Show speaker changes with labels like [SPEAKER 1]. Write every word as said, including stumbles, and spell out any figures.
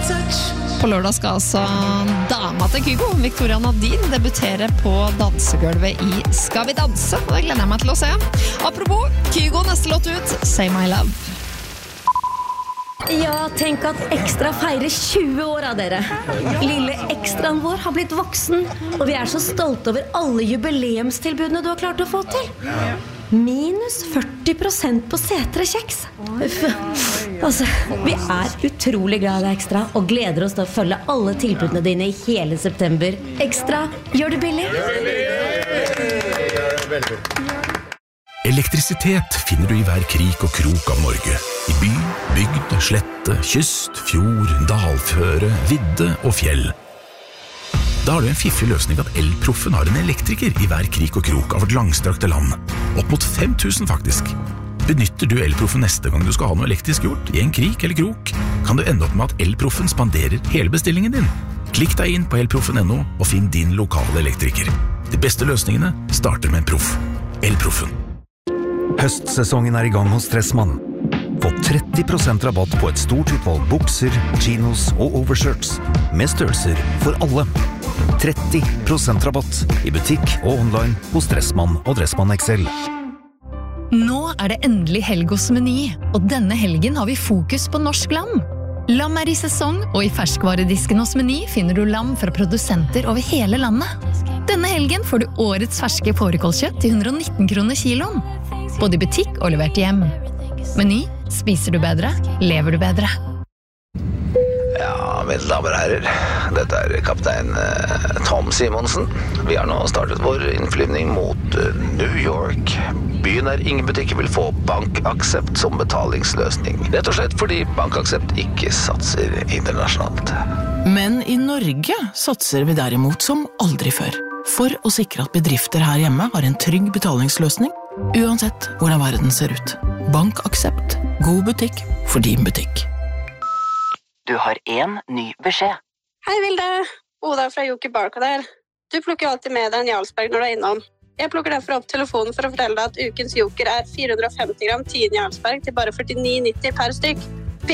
[SPEAKER 1] På lørdag skal altså dama til Kygo, Victoria Nadine, debutere på dansegulvet i Skal vi danse? Det gleder jeg meg til å se. Apropos, Kygo neste låt ut, Say My Love.
[SPEAKER 2] Ja, tenk at Ekstra feirer tjue år av dere. Lille Ekstraen vår har blitt voksen, og vi er så stolte over alle jubileumstilbudene du har klart å få til. Minus førti prosent på setre kjeks. Uff. Altså, vi er utrolig glad i deg, Ekstra, og gleder oss til å følge alle tilbudene dine i hele september. Ekstra, gjør det billig.
[SPEAKER 3] Elektrisitet finner du i hver krik og krok av Norge. I by, bygd, slette, kyst, fjord, dalføre, vidde og fjell. Da har du en fiffig løsning at Elproffen har en elektriker i hver krik og krok av vårt langstrakte land. Opp mot fem tusen faktisk. Benytter du Elproffen neste gang du skal ha noe elektrisk gjort, i en krik eller krok, kan du ende opp med at Elproffen spanderer hele bestillingen din. Klikk deg inn på elproffen punktum no og finn din lokale elektriker. De beste løsningene starter med en proff. Elproffen.
[SPEAKER 4] Høstsesongen er i gang hos Stressmann. Få tretti prosent rabatt på et stort utvalg bukser, chinos og overshirts, med størrelser for alle. tretti prosent rabatt i butikk og online hos Stressmann og Dressmann X L.
[SPEAKER 1] Nå er det endelig helg hos Meny, og denne helgen har vi fokus på norsk lam. Lam er i sesong, og i ferskvaredisken hos Meny finner du lam fra produsenter over hele landet. Denne helgen får du årets ferske fårikålkjøtt til hundre og nitten kroner kiloen. Både i butikk og levert hjem. Meny, spiser du bedre, lever du bedre.
[SPEAKER 5] Ja, mine damer og herrer, dette er kaptein eh, Tom Simonsen. Vi har nå startet vår innflyvning mot eh, New York. Byen der ingen butikker vil få bankaksept som betalingsløsning. Rett og slett fordi bankaksept ikke satser internasjonalt.
[SPEAKER 6] Men i Norge satser vi derimot som aldri før. For å sikre at bedrifter her hjemme har en trygg betalingsløsning, uansett hvordan verden ser ut. Bankaksept. God butikk for din butikk.
[SPEAKER 7] Du har en ny beskjed.
[SPEAKER 8] Hei Vilde, Oda fra Joker Barcode her. Du plukker alltid med deg en Jarlsberg når du er innom. Jeg plukker derfor opp telefonen for å fortelle deg at ukens Joker er fire hundre og femti gram tiende Jarlsberg til bare førtini nitti per stykk.